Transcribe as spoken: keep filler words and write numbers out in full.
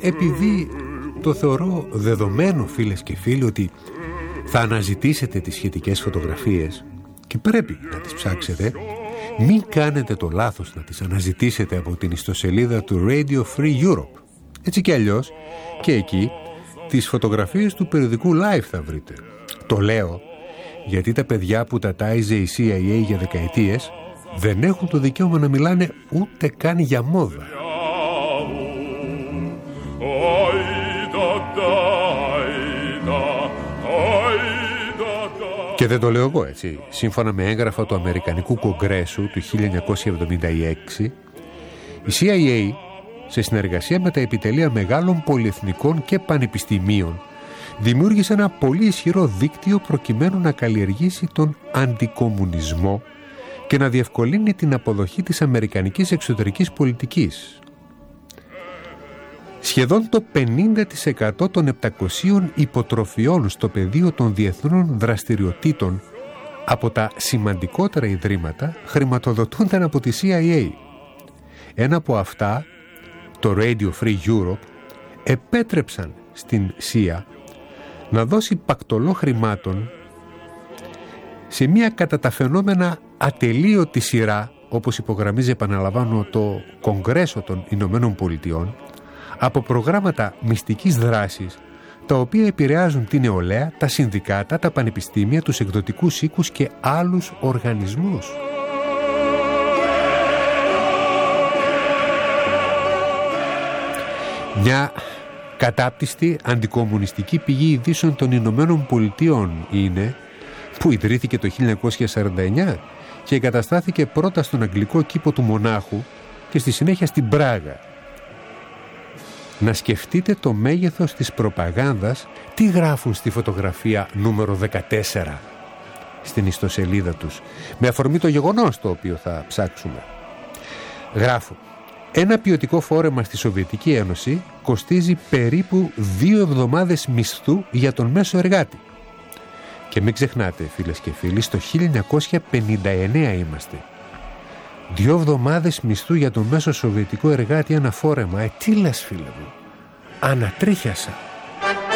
επειδή το θεωρώ δεδομένο, φίλες και φίλοι, ότι θα αναζητήσετε τις σχετικές φωτογραφίες και πρέπει να τις ψάξετε, μην κάνετε το λάθος να τις αναζητήσετε από την ιστοσελίδα του Radio Free Europe. Έτσι κι αλλιώς και εκεί τις φωτογραφίες του περιοδικού Life θα βρείτε. Το λέω γιατί τα παιδιά που τα τάιζε η σι άι έι για δεκαετίες δεν έχουν το δικαίωμα να μιλάνε ούτε καν για μόδα. Και δεν το λέω εγώ, έτσι. Σύμφωνα με έγγραφα του Αμερικανικού Κογκρέσου του χίλια εννιακόσια εβδομήντα έξι, η σι άι έι, σε συνεργασία με τα επιτελεία μεγάλων πολυεθνικών και πανεπιστημίων, δημιούργησε ένα πολύ ισχυρό δίκτυο προκειμένου να καλλιεργήσει τον αντικομμουνισμό και να διευκολύνει την αποδοχή της αμερικανικής εξωτερικής πολιτικής. Σχεδόν το πενήντα τοις εκατό των επτακοσίων υποτροφιών στο πεδίο των διεθνών δραστηριοτήτων από τα σημαντικότερα ιδρύματα χρηματοδοτούνταν από τη σι άι έι. Ένα από αυτά, το Radio Free Europe, επέτρεψαν στην σι άι να δώσει πακτολό χρημάτων σε μια κατά τα φαινόμενα ατελείωτη σειρά, όπως υπογραμμίζει, επαναλαμβάνω, το Κογκρέσο των Ηνωμένων Πολιτειών, από προγράμματα μυστικής δράσης, τα οποία επηρεάζουν την νεολαία, τα συνδικάτα, τα πανεπιστήμια, τους εκδοτικούς οίκους και άλλους οργανισμούς. Μια κατάπτυστη αντικομμουνιστική πηγή ειδήσεων των Ηνωμένων Πολιτειών είναι, που ιδρύθηκε το χίλια εννιακόσια σαράντα εννιά και εγκαταστάθηκε πρώτα στον αγγλικό κήπο του Μονάχου και στη συνέχεια στην Πράγα. Να σκεφτείτε το μέγεθος της προπαγάνδας, τι γράφουν στη φωτογραφία νούμερο δεκατέσσερα στην ιστοσελίδα τους, με αφορμή το γεγονός το οποίο θα ψάξουμε. Γράφουν: ένα ποιοτικό φόρεμα στη Σοβιετική Ένωση κοστίζει περίπου δύο εβδομάδες μισθού για τον μέσο εργάτη. Και μην ξεχνάτε, φίλες και φίλοι, στο χίλια εννιακόσια πενήντα εννέα είμαστε. Δύο εβδομάδες μισθού για τον μέσο σοβιετικό εργάτη ένα φόρεμα. Ε, τι λες, φίλε μου? Ανατρίχιασα.